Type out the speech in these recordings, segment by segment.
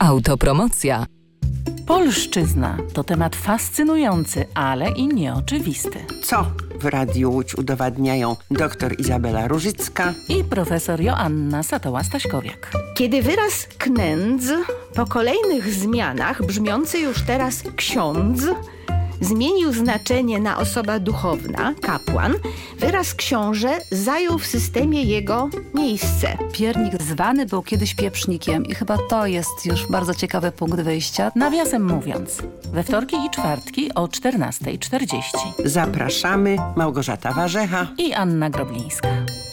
Autopromocja. Polszczyzna to temat fascynujący, ale i nieoczywisty. Co w Radiu Łódź udowadniają dr Izabela Różycka I profesor Joanna Satoła-Staśkowiak. Kiedy wyraz knędz po kolejnych zmianach, brzmiący już teraz ksiądz, zmienił znaczenie na osoba duchowna, kapłan, wyraz książę zajął w systemie jego miejsce. Piernik zwany był kiedyś pieprznikiem i chyba to jest już bardzo ciekawy punkt wyjścia. Nawiasem mówiąc, we wtorki i czwartki o 14:40. Zapraszamy, Małgorzata Warzecha I Anna Groblińska.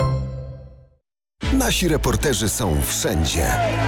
Nasi reporterzy są wszędzie.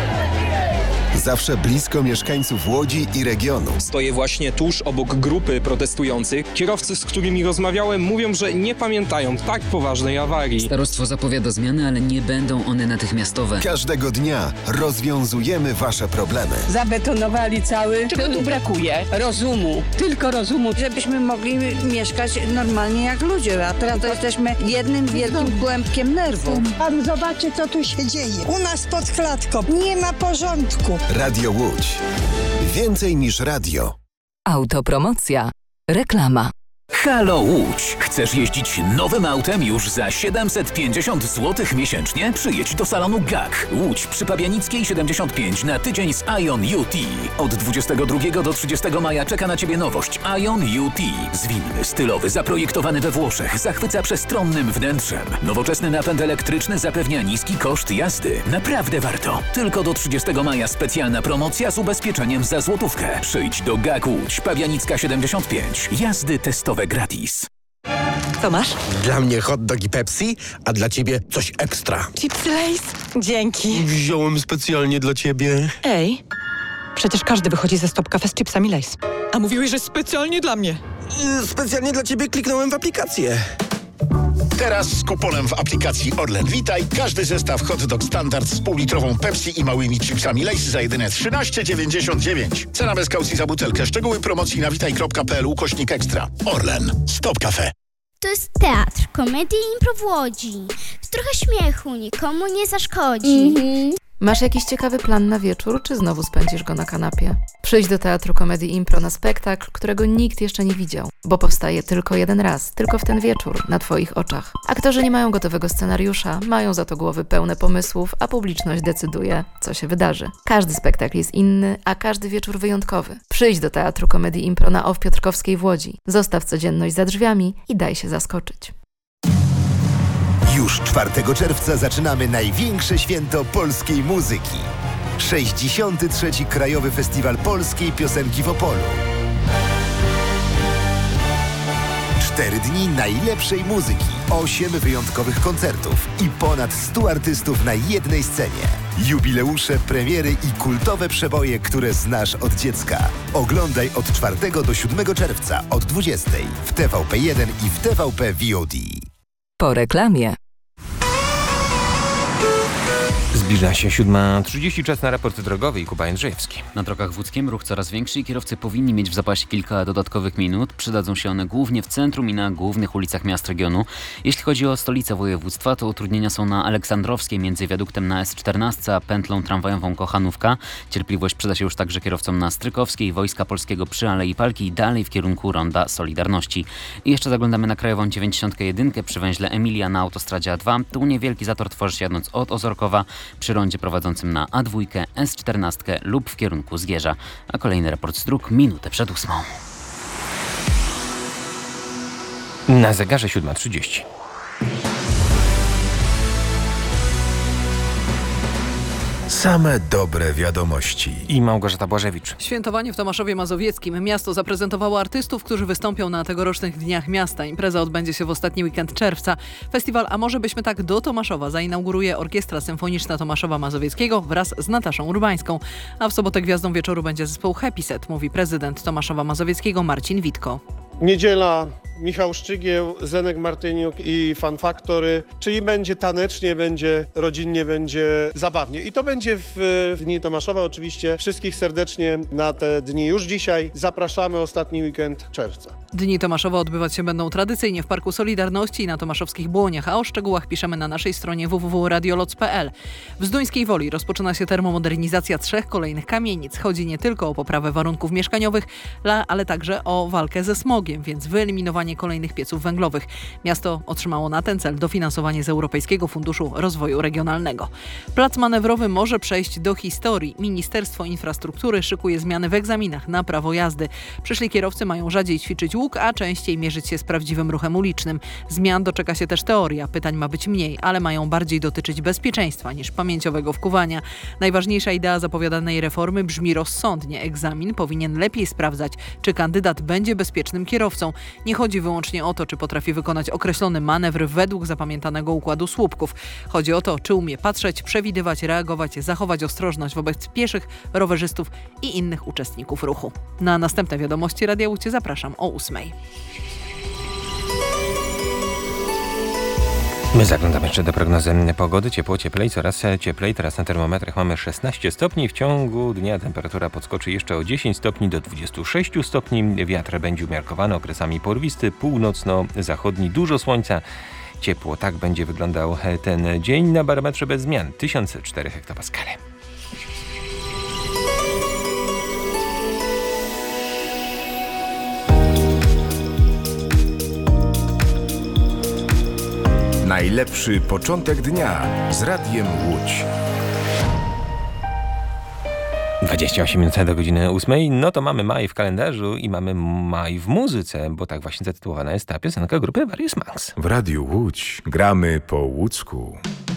Zawsze blisko mieszkańców Łodzi i regionu. Stoję właśnie tuż obok grupy protestujących. Kierowcy, z którymi rozmawiałem, mówią, że nie pamiętają tak poważnej awarii. Starostwo zapowiada zmiany, ale nie będą one natychmiastowe. Każdego dnia rozwiązujemy wasze problemy. Zabetonowali cały. Czego tu brakuje? Rozumu. Tylko rozumu. Żebyśmy mogli mieszkać normalnie jak ludzie. A teraz to jesteśmy jednym wielkim kłębkiem nerwów. Pan zobaczy, co tu się dzieje. U nas pod klatką nie ma porządku. Radio Łódź. Więcej niż radio. Autopromocja. Reklama. Halo Łódź! Chcesz jeździć nowym autem już za 750 zł miesięcznie? Przyjedź do salonu GAK. Łódź przy Pabianickiej 75 na tydzień z Ion UT. Od 22 do 30 maja czeka na Ciebie nowość Ion UT. Zwinny, stylowy, zaprojektowany we Włoszech, zachwyca przestronnym wnętrzem. Nowoczesny napęd elektryczny zapewnia niski koszt jazdy. Naprawdę warto. Tylko do 30 maja specjalna promocja z ubezpieczeniem za złotówkę. Przyjdź do GAK Łódź, Pabianicka 75. Jazdy testowe gratis. Co masz? Dla mnie hot dog i Pepsi, a dla ciebie coś ekstra. Chipsy Lay's? Dzięki. Wziąłem specjalnie dla ciebie. Ej, przecież każdy wychodzi ze Stop Cafe z chipsami Lay's. A mówiłeś, że specjalnie dla mnie. Specjalnie dla ciebie kliknąłem w aplikację. Teraz z kuponem w aplikacji Orlen Witaj każdy zestaw hot dog standard z półlitrową Pepsi i małymi chipsami Lay's za jedyne 13,99. Cena bez kaucji za butelkę. Szczegóły promocji na witaj.pl/ekstra. Orlen. Stop Cafe. To jest teatr, komedii i impro w Łodzi. Trochę śmiechu nikomu nie zaszkodzi. Masz jakiś ciekawy plan na wieczór, czy znowu spędzisz go na kanapie? Przyjdź do Teatru Komedii Impro na spektakl, którego nikt jeszcze nie widział, bo powstaje tylko jeden raz, tylko w ten wieczór, na Twoich oczach. Aktorzy nie mają gotowego scenariusza, mają za to głowy pełne pomysłów, a publiczność decyduje, co się wydarzy. Każdy spektakl jest inny, a każdy wieczór wyjątkowy. Przyjdź do Teatru Komedii Impro na OFF Piotrkowskiej w Łodzi. Zostaw codzienność za drzwiami i daj się zaskoczyć. Już 4 czerwca zaczynamy największe święto polskiej muzyki. 63. Krajowy Festiwal Polskiej Piosenki w Opolu. 4 dni najlepszej muzyki, 8 wyjątkowych koncertów i ponad 100 artystów na jednej scenie. Jubileusze, premiery i kultowe przeboje, które znasz od dziecka. Oglądaj od 4 do 7 czerwca od 20 w TVP1 i w TVP VOD. Po reklamie. Zbliża się 7:30, czas na raport drogowy i Kuba Jędrzejewski. Na drogach w Łódzkiem ruch coraz większy i kierowcy powinni mieć w zapasie kilka dodatkowych minut. Przydadzą się one głównie w centrum i na głównych ulicach miast regionu. Jeśli chodzi o stolicę województwa, to utrudnienia są na Aleksandrowskiej między wiaduktem na S14 a pętlą tramwajową Kochanówka. Cierpliwość przyda się już także kierowcom na Strykowskiej, Wojska Polskiego przy Alei Palki i dalej w kierunku Ronda Solidarności. I jeszcze zaglądamy na krajową 91 przy węźle Emilia na autostradzie A2. Tu niewielki zator tworzy się jadąc od Ozorkowa przy rondzie prowadzącym na A2, S14 lub w kierunku Zgierza. A kolejny raport z dróg minutę przed 8. Na zegarze 7:30. Same dobre wiadomości. I Małgorzata Błażewicz. Świętowanie w Tomaszowie Mazowieckim. Miasto zaprezentowało artystów, którzy wystąpią na tegorocznych Dniach Miasta. Impreza odbędzie się w ostatni weekend czerwca. Festiwal A może byśmy tak do Tomaszowa zainauguruje Orkiestra Symfoniczna Tomaszowa Mazowieckiego wraz z Nataszą Urbańską. A w sobotę gwiazdą wieczoru będzie zespół Happy Set, mówi prezydent Tomaszowa Mazowieckiego Marcin Witko. Niedziela, Michał Szczygieł, Zenek Martyniuk i Fan Factory, czyli będzie tanecznie, będzie rodzinnie, będzie zabawnie. I to będzie w Dni Tomaszowa. Oczywiście wszystkich serdecznie na te dni już dzisiaj zapraszamy, ostatni weekend czerwca. Dni Tomaszowa odbywać się będą tradycyjnie w Parku Solidarności i na tomaszowskich Błoniach, a o szczegółach piszemy na naszej stronie www.radioloc.pl. W Zduńskiej Woli rozpoczyna się termomodernizacja 3 kolejnych kamienic. Chodzi nie tylko o poprawę warunków mieszkaniowych, ale także o walkę ze smogiem, więc wyeliminowanie kolejnych pieców węglowych. Miasto otrzymało na ten cel dofinansowanie z Europejskiego Funduszu Rozwoju Regionalnego. Plac manewrowy może przejść do historii. Ministerstwo Infrastruktury szykuje zmiany w egzaminach na prawo jazdy. Przyszli kierowcy mają rzadziej ćwiczyć łuk, a częściej mierzyć się z prawdziwym ruchem ulicznym. Zmian doczeka się też teoria. Pytań ma być mniej, ale mają bardziej dotyczyć bezpieczeństwa niż pamięciowego wkuwania. Najważniejsza idea zapowiadanej reformy brzmi rozsądnie. Egzamin powinien lepiej sprawdzać, czy kandydat będzie bezpiecznym kierowcą. Nie chodzi wyłącznie o to, czy potrafi wykonać określony manewr według zapamiętanego układu słupków. Chodzi o to, czy umie patrzeć, przewidywać, reagować, zachować ostrożność wobec pieszych, rowerzystów i innych uczestników ruchu. Na następne wiadomości Radia Łódź zapraszam o 8:00. My zaglądamy jeszcze do prognozy pogody. Ciepło, cieplej, coraz cieplej. Teraz na termometrach mamy 16 stopni. W ciągu dnia temperatura podskoczy jeszcze o 10 stopni do 26 stopni. Wiatr będzie umiarkowany, okresami porwisty, północno-zachodni, dużo słońca. Ciepło, tak będzie wyglądał ten dzień. Na barometrze bez zmian 1004 hektopaskale. Najlepszy początek dnia z Radiem Łódź. 28 minut do godziny 8. No to mamy maj w kalendarzu i mamy maj w muzyce, bo tak właśnie zatytułowana jest ta piosenka grupy Various Monks. W Radiu Łódź gramy po łódzku.